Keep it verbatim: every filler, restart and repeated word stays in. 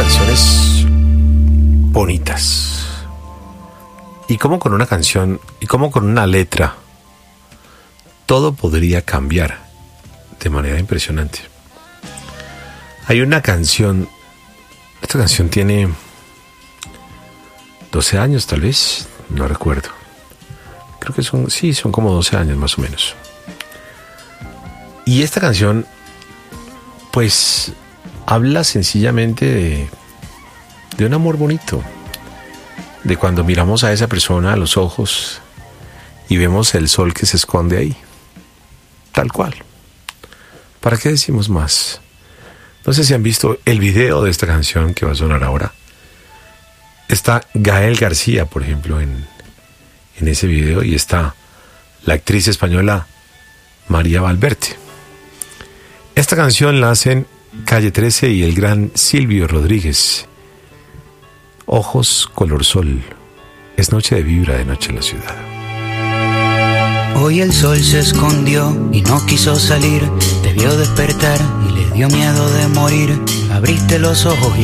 canciones bonitas. Y como con una canción, y como con una letra, todo podría cambiar de manera impresionante. Hay una canción, esta canción tiene doce años tal vez, no recuerdo. Creo que son, sí, son como doce años más o menos. Y esta canción, pues, habla sencillamente de, de un amor bonito. De cuando miramos a esa persona a los ojos y vemos el sol que se esconde ahí. Tal cual. ¿Para qué decimos más? No sé si han visto el video de esta canción que va a sonar ahora. Está Gael García, por ejemplo, en, en ese video, y está la actriz española María Valverde. Esta canción la hacen Calle trece y el gran Silvio Rodríguez. Ojos color sol. Es noche de vibra, de noche en la ciudad. Hoy el sol se escondió y no quiso salir. Te vio despertar y le dio miedo de morir. Abriste los ojos y